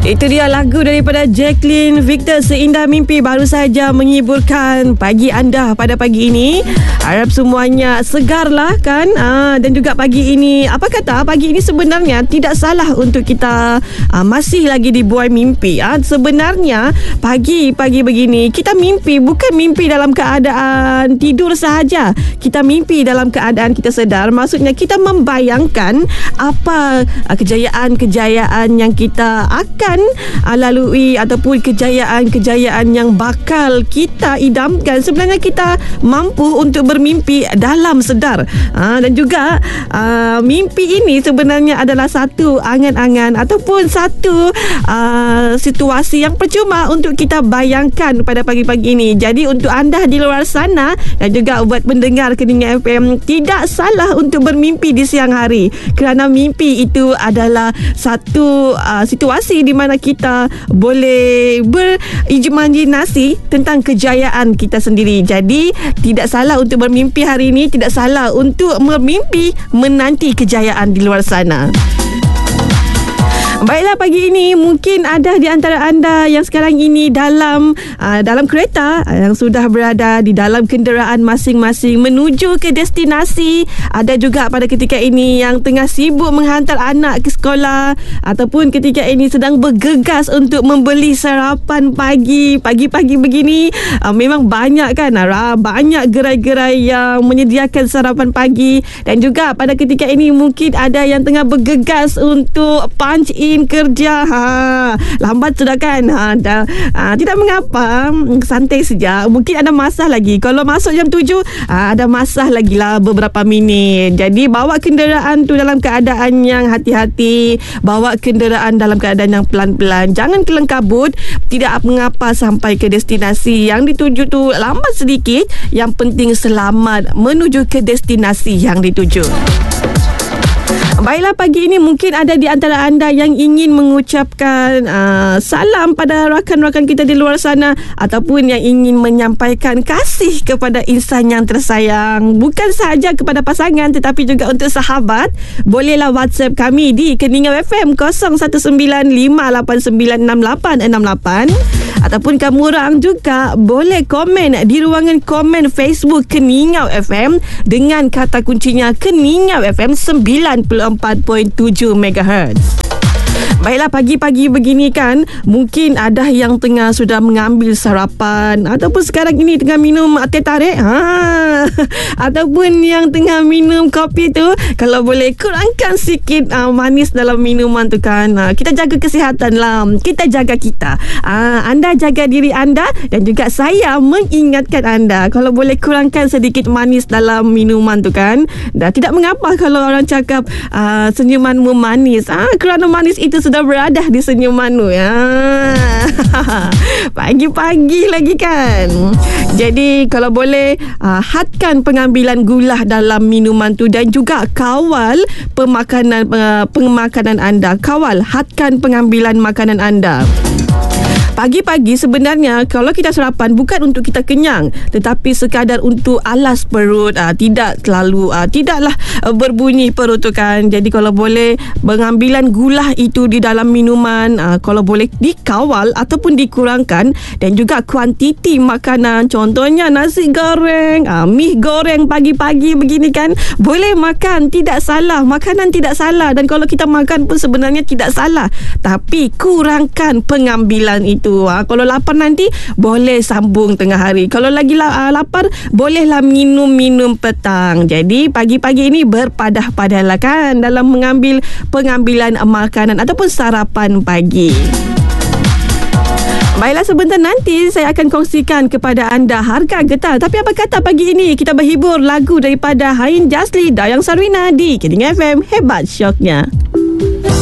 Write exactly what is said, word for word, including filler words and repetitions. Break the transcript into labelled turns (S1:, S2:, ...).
S1: Itu dia lagu daripada Jacqueline Victor, Seindah Mimpi, baru saja menghiburkan pagi anda pada pagi ini. Harap semuanya segar lah kan. Aa, dan juga pagi ini, apa kata, pagi ini sebenarnya tidak salah untuk kita aa, masih lagi dibuai mimpi. Aa, sebenarnya pagi-pagi begini kita mimpi, bukan mimpi dalam keadaan tidur sahaja. Kita mimpi dalam keadaan kita sedar. Maksudnya kita membayangkan apa aa, kejayaan-kejayaan yang kita akan uh, lalui ataupun kejayaan-kejayaan yang bakal kita idamkan. Sebenarnya kita mampu untuk bermimpi dalam sedar. Uh, dan juga uh, mimpi ini sebenarnya adalah satu angan-angan ataupun satu uh, situasi yang percuma untuk kita bayangkan pada pagi-pagi ini. Jadi untuk anda di luar sana dan juga buat pendengar Keningan F M, tidak salah untuk bermimpi di siang hari, kerana mimpi itu adalah satu uh, situasi di mana kita boleh berimajinasi tentang kejayaan kita sendiri. Jadi tidak salah untuk bermimpi hari ini, tidak salah untuk bermimpi menanti kejayaan di luar sana. Baiklah, pagi ini mungkin ada di antara anda yang sekarang ini dalam uh, dalam kereta, uh, yang sudah berada di dalam kenderaan masing-masing menuju ke destinasi. Ada juga pada ketika ini yang tengah sibuk menghantar anak ke sekolah, ataupun ketika ini sedang bergegas untuk membeli sarapan pagi. Pagi-pagi begini uh, memang banyak kan, uh, banyak gerai-gerai yang menyediakan sarapan pagi. Dan juga pada ketika ini mungkin ada yang tengah bergegas untuk punch in kerja. Ha, lambat sudah kan. Ha, dah, ha, tidak mengapa, santai saja. Mungkin ada masa lagi. Kalau masuk jam tujuh, ha, ada masa lagi lah beberapa minit. Jadi bawa kenderaan tu dalam keadaan yang hati-hati, bawa kenderaan dalam keadaan yang pelan-pelan. Jangan kelang kabut. Tidak mengapa sampai ke destinasi yang dituju tu lambat sedikit. Yang penting selamat menuju ke destinasi yang dituju. Baiklah, pagi ini mungkin ada di antara anda yang ingin mengucapkan uh, salam pada rakan-rakan kita di luar sana, ataupun yang ingin menyampaikan kasih kepada insan yang tersayang. Bukan sahaja kepada pasangan tetapi juga untuk sahabat. Bolehlah WhatsApp kami di Keningan F M kosong satu sembilan lima lapan sembilan enam lapan enam lapan. Ataupun kamu orang juga boleh komen di ruangan komen Facebook Keningan F M dengan kata kuncinya Keningan F M sembilan puluh empat perpuluhan tujuh megahertz. Baiklah, pagi-pagi begini kan, mungkin ada yang tengah sudah mengambil sarapan, ataupun sekarang ini tengah minum teh tarik, ha, ataupun yang tengah minum kopi tu, kalau boleh kurangkan sikit uh, manis dalam minuman tu kan. Uh, kita jaga kesihatan lah, kita jaga kita. Uh, anda jaga diri anda, dan juga saya mengingatkan anda, kalau boleh kurangkan sedikit manis dalam minuman tu kan. Dan tidak mengapa kalau orang cakap uh, senyumanmu manis, uh, kerana manis itu sudah berada di senyumanmu ya. Pagi-pagi lagi kan. Jadi kalau boleh uh, hadkan pengambilan gula dalam minuman tu, dan juga kawal pemakanan uh, pemakanan anda. Kawal hadkan pengambilan makanan anda. Pagi-pagi sebenarnya kalau kita sarapan bukan untuk kita kenyang, tetapi sekadar untuk alas perut. Aa, tidak terlalu aa, tidaklah aa, berbunyi perut tu kan. Jadi kalau boleh pengambilan gula itu di dalam minuman, aa, kalau boleh dikawal ataupun dikurangkan. Dan juga kuantiti makanan, contohnya nasi goreng, aa, mi goreng pagi-pagi begini kan, boleh makan, tidak salah. Makanan tidak salah, dan kalau kita makan pun sebenarnya tidak salah, tapi kurangkan pengambilan itu. Ha, kalau lapar nanti boleh sambung tengah hari. Kalau lagi uh, lapar, bolehlah minum-minum petang. Jadi pagi-pagi ini berpadah-padahlah kan dalam mengambil pengambilan makanan ataupun sarapan pagi. Baiklah, sebentar nanti saya akan kongsikan kepada anda harga getah. Tapi apa kata pagi ini kita berhibur lagu daripada Hain Jasli, Dayang Sarwina di Keningan F M, hebat syoknya.